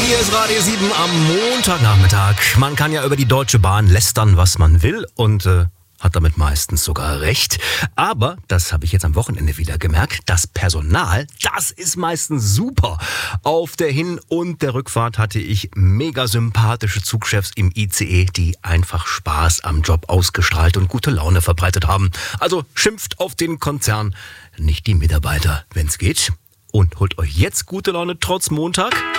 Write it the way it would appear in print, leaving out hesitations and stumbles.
Hier ist Radio 7 am Montagnachmittag. Man kann ja über die Deutsche Bahn lästern, was man will und hat damit meistens sogar recht. Aber, das habe ich jetzt am Wochenende wieder gemerkt, das Personal, das ist meistens super. Auf der Hin- und der Rückfahrt hatte ich mega sympathische Zugchefs im ICE, die einfach Spaß am Job ausgestrahlt und gute Laune verbreitet haben. Also schimpft auf den Konzern, nicht die Mitarbeiter, wenn's geht. Und holt euch jetzt gute Laune trotz Montag.